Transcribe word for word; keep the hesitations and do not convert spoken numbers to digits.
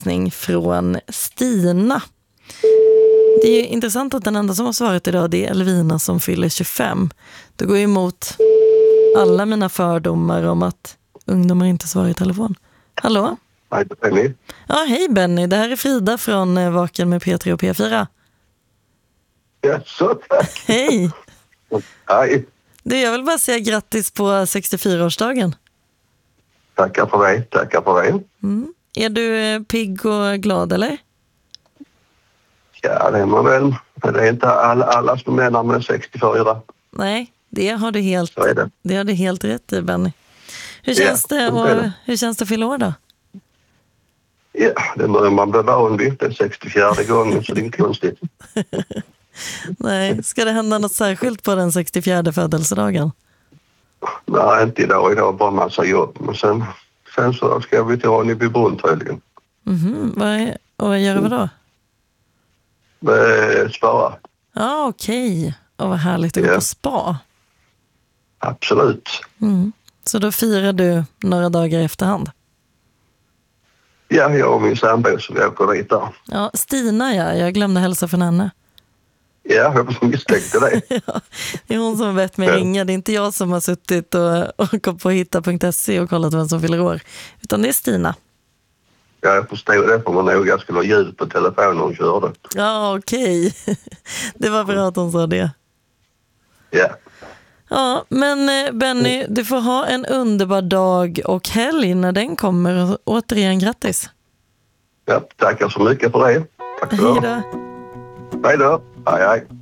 från Stina. Det är ju intressant att den enda som har svarat idag det är Elvina som fyller tjugofem. Det går ju emot alla mina fördomar om att ungdomar inte svarar i telefon. Hallå? Hej Benny. Ja, hej Benny. Det här är Frida från eh, Vaken med P tre och P fyra. Ja, så tack. Hej. Hej. Du, jag vill bara säga grattis på sextiofyra-årsdagen. Tackar för det, tackar för det. Mm. Är du eh, pigg och glad eller? Ja, det är man väl. Men det är inte alla, alla som är när man är sextiofyra. Nej, det har du helt, Så är det. det har du helt rätt i, Benny. Hur känns, Ja, det, så och, är det. hur känns det att fylla år då? Ja, det börjar man bli van vid. Det är sextiofjärde gången så det är inte konstigt. Nej, ska det hända något särskilt på den sextiofjärde födelsedagen? Nej, inte idag. Idag bara massa jobb. Men sen, sen så ska vi till Ronneby-Brunn tydligen. Mhm, vad är, och vad gör du då? Med spara. Ja, okej. Och vad härligt att gå Ja. på spa. Absolut. Mm. Så då firar du några dagar i efterhand? Ja, jag och min sambo så vi åker dit där. Ja, Stina ja, jag glömde hälsa från henne. Ja, jag misstänkte det. Ja, det är hon som vet mig Ja. ringa. Det är inte jag som har suttit och, och gått på hitta punkt se och kollat vem som fyller år. Utan det är Stina. Ja, jag förstod det för man noga skulle ha ljud på telefonen hon körde. Ja, okej. Det var bra att hon sa det. Ja. Ja, men eh, Benny, du får ha en underbar dag och helg när den kommer. Och återigen, grattis. Ja, tackar så mycket för det. Tack så Hej mycket. då. Hej då. Hej, hej.